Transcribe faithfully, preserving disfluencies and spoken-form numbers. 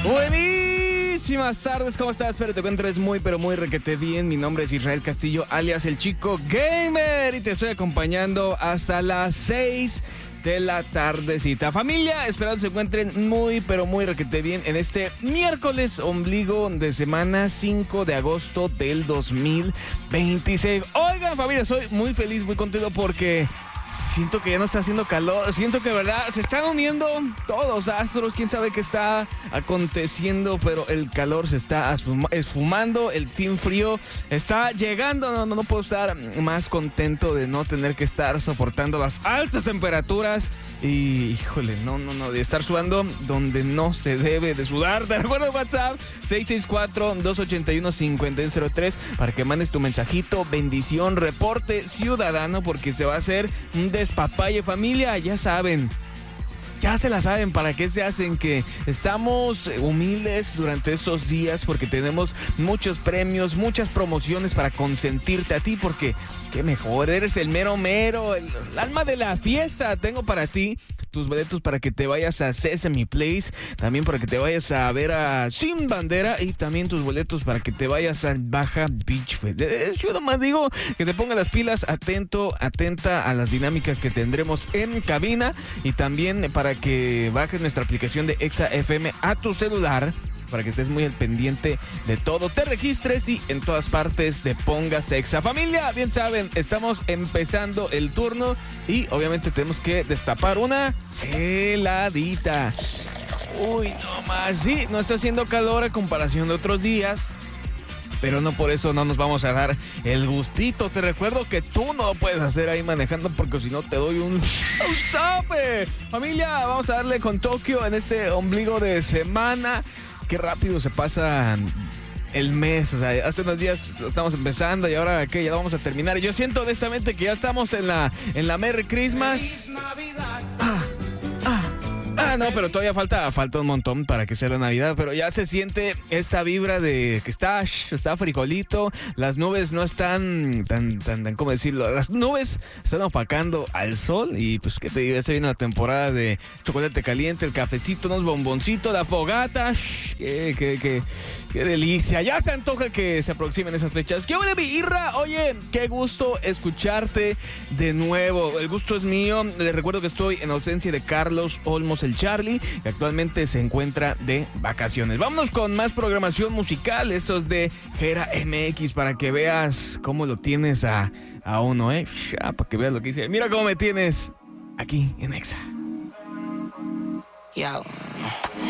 Buenísimas tardes, ¿cómo estás? Espero te encuentres muy, pero muy requete bien. Mi nombre es Israel Castillo, alias El Chico Gamer, y te estoy acompañando hasta las seis de la tardecita. Familia, espero se encuentren muy, pero muy requete bien en este miércoles ombligo de semana cinco de agosto del dos mil veintiséis. Oigan, familia, soy muy feliz, muy contento porque siento que ya no está haciendo calor. Siento que, de verdad, se están uniendo todos los astros. Quién sabe qué está aconteciendo, pero el calor se está esfumando. El team frío está llegando. No, no, no puedo estar más contento de no tener que estar soportando las altas temperaturas. Y, híjole, no, no, no, de estar sudando donde no se debe de sudar. Te recuerdo WhatsApp seis seis cuatro, dos ocho uno, cinco cero cero tres para que mandes tu mensajito, bendición, reporte ciudadano, porque se va a hacer un despapalle, familia. Ya saben, ya se la saben para qué se hacen, que estamos humildes durante estos días porque tenemos muchos premios, muchas promociones para consentirte a ti, porque pues, qué mejor, eres el mero mero, el, el alma de la fiesta. Tengo para ti tus boletos para que te vayas a Sesame Place, también para que te vayas a ver a Sin Bandera, y también tus boletos para que te vayas a Baja Beach Fest. Yo nomás digo que te pongas las pilas, atento, atenta a las dinámicas que tendremos en cabina, y también para que bajes nuestra aplicación de Exa F M a tu celular, para que estés muy al pendiente de todo, te registres y en todas partes te pongas Exa. Familia, bien saben, estamos empezando el turno y obviamente tenemos que destapar una heladita. Uy, no más, sí, no está haciendo calor a comparación de otros días, pero no por eso no nos vamos a dar el gustito. Te recuerdo que tú no lo puedes hacer ahí manejando, porque si no te doy un, un zape. Familia, vamos a darle con Tokio en este ombligo de semana. Qué rápido se pasa el mes. O sea, hace unos días estamos empezando y ahora que ya vamos a terminar. Yo siento honestamente que ya estamos en la, en la Merry Christmas. Ah, ah. Ah, no, pero todavía falta, falta un montón para que sea la Navidad, pero ya se siente esta vibra de que está, está frijolito, las nubes no están tan, tan, tan, ¿cómo decirlo? Las nubes están opacando al sol y pues, ¿qué te digo? Ya se viene la temporada de chocolate caliente, el cafecito, unos bomboncitos, la fogata, qué, qué, qué, qué delicia. Ya se antoja que se aproximen esas fechas. ¿Qué huele, mi Irra? Oye, qué gusto escucharte de nuevo. El gusto es mío. Les recuerdo que estoy en ausencia de Carlos Olmos, el Charlie, que actualmente se encuentra de vacaciones. Vámonos con más programación musical. Esto es de Gera M X, para que veas cómo lo tienes a, a uno, ¿eh? Ya, para que veas lo que dice. Mira cómo me tienes aquí en Exa. Yo.